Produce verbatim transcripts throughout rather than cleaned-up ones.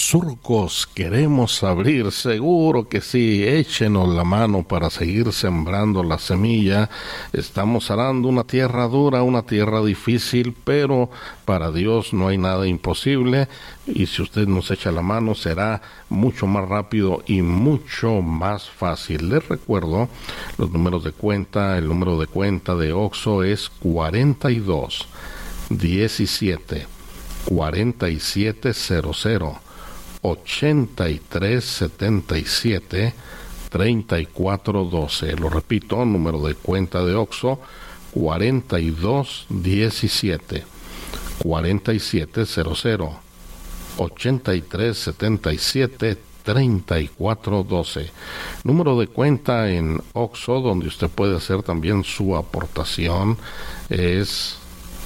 surcos queremos abrir, seguro que sí, échenos la mano para seguir sembrando la semilla. Estamos arando una tierra dura, una tierra difícil, pero para Dios no hay nada imposible, y si usted nos echa la mano será mucho más rápido y mucho más fácil. Les recuerdo los números de cuenta. El número de cuenta de Oxxo es cuarenta y dos diecisiete cuarenta y siete cero cero ochenta y tres setenta y siete treinta y cuatro doce. Lo repito, número de cuenta de Oxxo cuarenta y dos diecisiete cuarenta y siete cero cero ochenta y tres setenta y siete treinta y cuatro doce. Número de cuenta en Oxxo donde usted puede hacer también su aportación es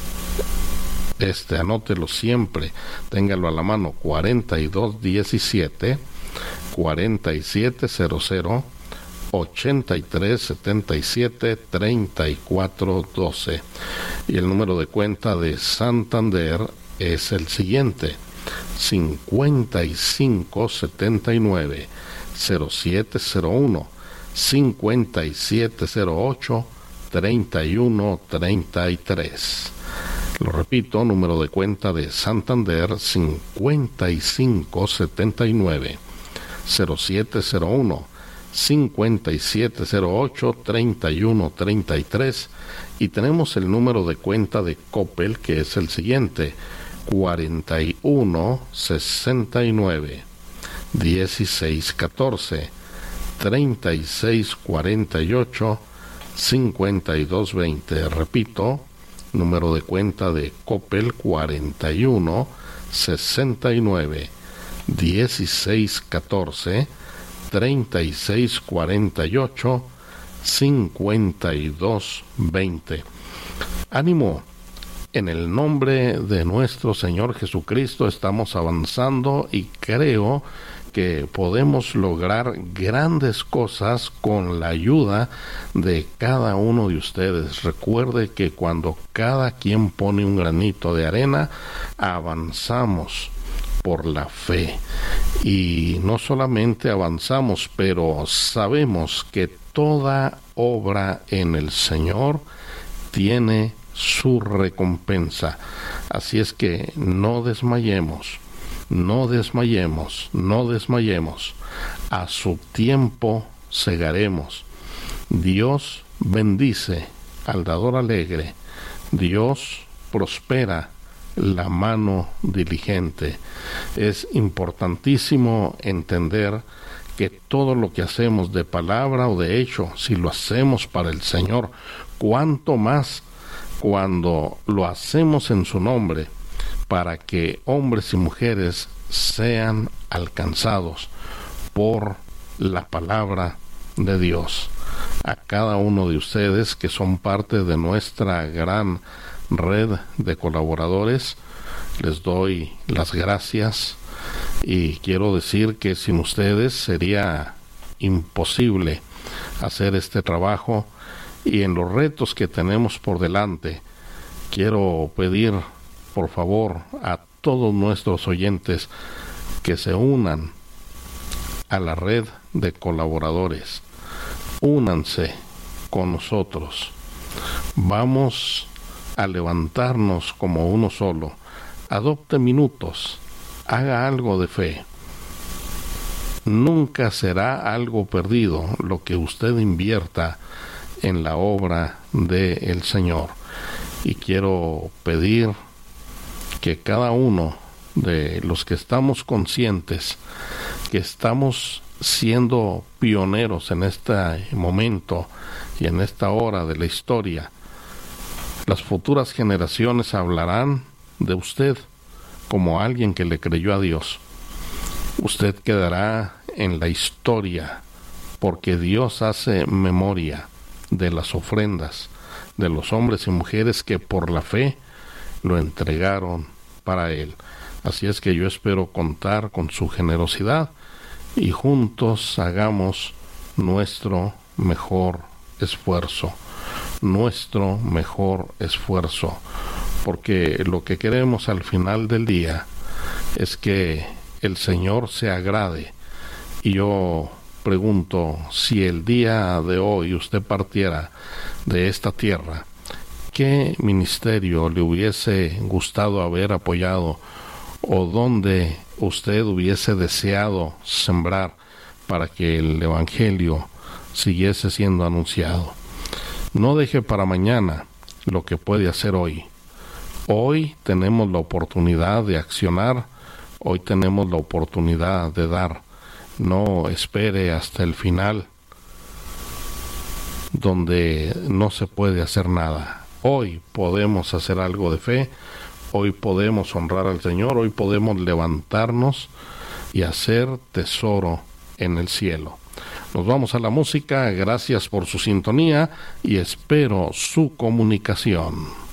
este, anótelo siempre, téngalo a la mano: cuarenta y dos diecisiete cuarenta y siete cero cero ochenta y tres setenta y siete treinta y cuatro doce. Y el número de cuenta de Santander es el siguiente: cincuenta y cinco setenta y nueve cero siete cero uno cincuenta y siete cero ocho treinta y uno treinta y tres. Lo repito, número de cuenta de Santander: cincuenta y cinco setenta y nueve cero siete cero uno cincuenta y siete cero ocho treinta y uno treinta y tres. Y tenemos el número de cuenta de Coppel, que es el siguiente: cuarenta y uno sesenta y nueve dieciséis catorce treinta y seis cuarenta y ocho cincuenta y dos veinte. Repito, número de cuenta de Coppel: cuarenta y uno sesenta y nueve dieciséis catorce treinta y seis cuarenta y ocho cincuenta y dos veinte. Ánimo. En el nombre de nuestro Señor Jesucristo estamos avanzando y creo que podemos lograr grandes cosas con la ayuda de cada uno de ustedes. Recuerde que cuando cada quien pone un granito de arena, avanzamos por la fe. Y no solamente avanzamos, pero sabemos que toda obra en el Señor tiene su recompensa. Así es que no desmayemos, no desmayemos, no desmayemos. A su tiempo segaremos. Dios bendice al dador alegre. Dios prospera la mano diligente. Es importantísimo entender que todo lo que hacemos de palabra o de hecho, si lo hacemos para el Señor, cuanto más cuando lo hacemos en su nombre, para que hombres y mujeres sean alcanzados por la palabra de Dios. A cada uno de ustedes que son parte de nuestra gran red de colaboradores, les doy las gracias, y quiero decir que sin ustedes sería imposible hacer este trabajo. Y en los retos que tenemos por delante, quiero pedir por favor a todos nuestros oyentes que se unan a la red de colaboradores. Únanse con nosotros. Vamos a levantarnos como uno solo. Adopte minutos. Haga algo de fe. Nunca será algo perdido lo que usted invierta en la obra del Señor. Y quiero pedir que cada uno de los que estamos conscientes que estamos siendo pioneros en este momento y en esta hora de la historia, las futuras generaciones hablarán de usted como alguien que le creyó a Dios. Usted quedará en la historia porque Dios hace memoria de las ofrendas de los hombres y mujeres que por la fe lo entregaron para Él. Así es que yo espero contar con su generosidad y juntos hagamos nuestro mejor esfuerzo, nuestro mejor esfuerzo, porque lo que queremos al final del día es que el Señor se agrade. Y yo pregunto, si el día de hoy usted partiera de esta tierra, ¿qué ministerio le hubiese gustado haber apoyado o dónde usted hubiese deseado sembrar para que el Evangelio siguiese siendo anunciado? No deje para mañana lo que puede hacer hoy. Hoy tenemos la oportunidad de accionar, hoy tenemos la oportunidad de dar. No espere hasta el final, donde no se puede hacer nada. Hoy podemos hacer algo de fe, hoy podemos honrar al Señor, hoy podemos levantarnos y hacer tesoro en el cielo. Nos vamos a la música, gracias por su sintonía y espero su comunicación.